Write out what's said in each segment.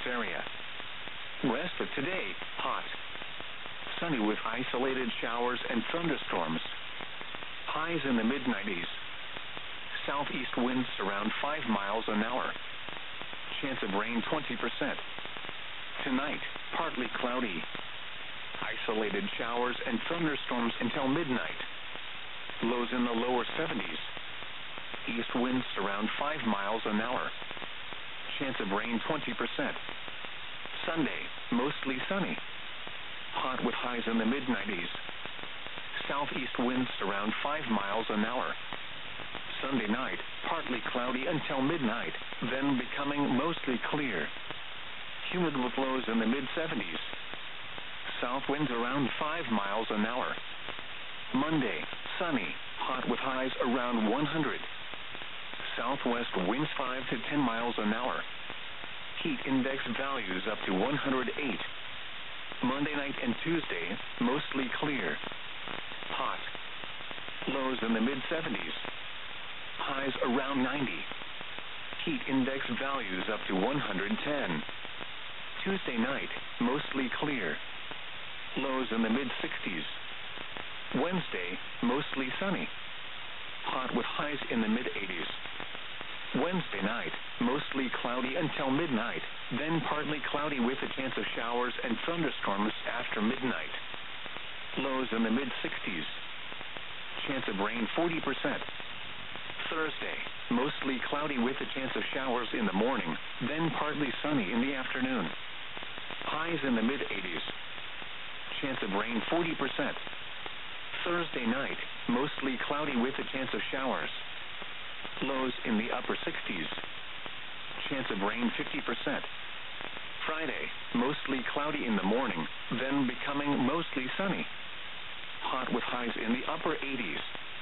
area. Rest of today, hot. Sunny with isolated showers and thunderstorms. Highs in the mid-90s. Southeast winds around 5 miles an hour. Chance of rain 20%. Tonight, partly cloudy. Isolated showers and thunderstorms until midnight. Lows in the lower 70s. East winds around 5 miles an hour. Chance of rain 20%. Sunday, mostly sunny. Hot with highs in the mid-90s. Southeast winds around 5 miles an hour. Sunday night, partly cloudy until midnight, then becoming mostly clear. Humid with lows in the mid-70s. South winds around 5 miles an hour. Monday, sunny, hot with highs around 100. Southwest winds 5 to 10 miles an hour. Heat index values up to 108. Monday night and Tuesday, mostly clear. Hot. Lows in the mid-70s. Highs around 90. Heat index values up to 110. Tuesday night, mostly clear. Lows in the mid-60s. Wednesday, mostly sunny. Hot with highs in the mid-80s. Wednesday night, mostly cloudy until midnight, then partly cloudy with a chance of showers and thunderstorms after midnight. Lows in the mid-60s. Chance of rain 40%. Thursday, mostly cloudy with a chance of showers in the morning, then partly sunny in the afternoon. Highs in the mid-80s. Chance of rain 40%. Thursday night, mostly cloudy with a chance of showers. Lows in the upper 60s. Chance of rain 50%. Friday, mostly cloudy in the morning, then becoming mostly sunny. Hot with highs in the upper 80s.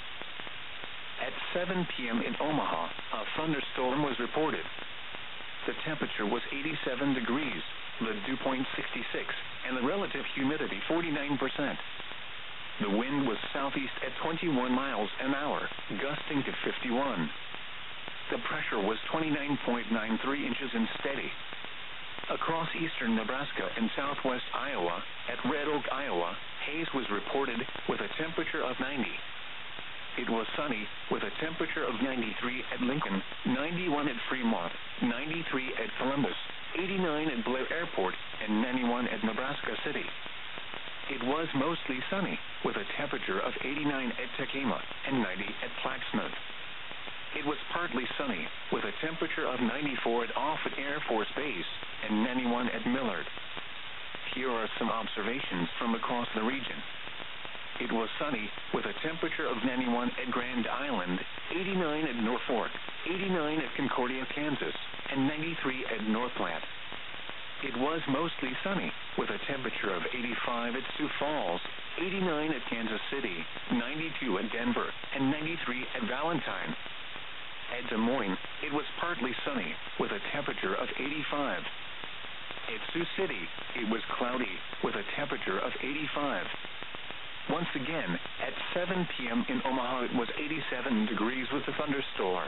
At 7 p.m. in Omaha, a thunderstorm was reported. The temperature was 87 degrees, the dew point 66, and the relative humidity 49%. The wind was southeast at 21 miles an hour, gusting to 51. The pressure was 29.93 inches and steady. Across eastern Nebraska and southwest Iowa, at Red Oak, Iowa, haze was reported with a temperature of 90. It was sunny with a temperature of 93 at Lincoln, 91 at Fremont, 93 at Columbus, 89 at Blair Airport, and 91 at Nebraska City. It was mostly sunny with a temperature of 89 at Tekamah and 90 at Plattsmouth. It was partly sunny with a temperature of 94 at Offutt Air Force Base and 91 at Millard. Here are some observations from across the region. It was sunny with a temperature of 91 at Grand Island, 89 at Norfolk, 89 at Concordia, Kansas, and 93 at North Platte. It was mostly sunny with a temperature of 85 at Sioux Falls, 89 at Kansas City, 92 at Denver, and 93 at Valentine. At Des Moines, it was partly sunny with a temperature of 85. At Sioux City, it was cloudy with a temperature of 85. Once again, at 7 p.m. in Omaha, it was 87 degrees with a thunderstorm.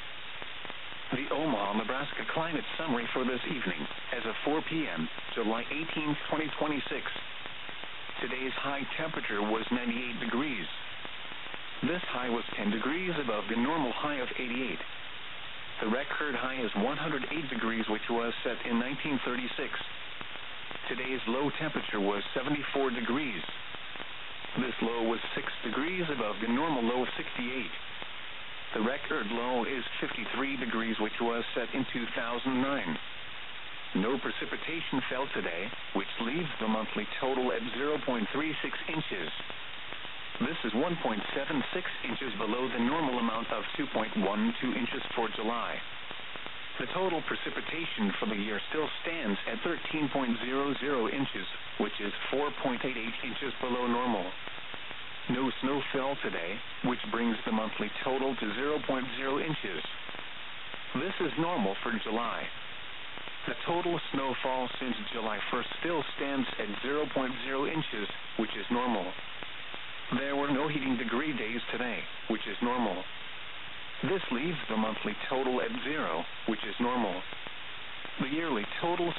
The Omaha, Nebraska climate summary for this evening as of 4 p.m., July 18, 2026. Today's high temperature was 98 degrees. This high was 10 degrees above the normal high of 88. The record high is 108 degrees, which was set in 1936. Today's low temperature was 74 degrees. This low was 6 degrees above the normal low of 68. The record low is 53 degrees, which was set in 2009. No precipitation fell today, which leaves the monthly total at 0.36 inches. This is 1.76 inches below the normal amount of 2.12 inches for July. The total precipitation for the year still stands at 13.00 inches, which is 4.88 inches below normal. No snow fell today, which brings the monthly total to 0.0 inches. This is normal for July. The total snowfall since July 1st still stands at 0.0 inches, which is normal. There were no heating degree days today, which is normal. This leaves the monthly total at 0, which is normal. The yearly total